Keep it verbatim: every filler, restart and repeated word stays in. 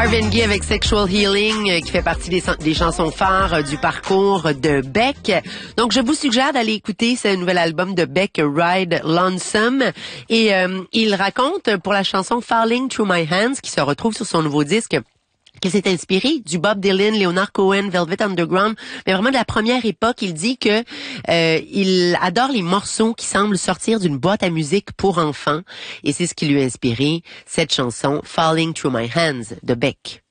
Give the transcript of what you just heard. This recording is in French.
Marvin Gaye avec Sexual Healing, euh, qui fait partie des, des chansons phares euh, du parcours de Beck. Donc, je vous suggère d'aller écouter ce nouvel album de Beck, Ride Lonesome. Et euh, il raconte pour la chanson Falling Through My Hands, qui se retrouve sur son nouveau disque, qu'il s'est inspiré du Bob Dylan, Leonard Cohen, Velvet Underground, mais vraiment de la première époque. Il dit que euh, il adore les morceaux qui semblent sortir d'une boîte à musique pour enfants, et c'est ce qui lui a inspiré cette chanson Falling Through My Hands de Beck.